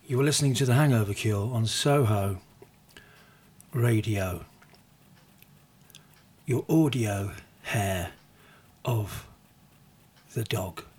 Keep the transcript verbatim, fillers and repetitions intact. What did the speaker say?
You were listening to The Hangover Cure on Soho Radio. Your audio hair of the dog.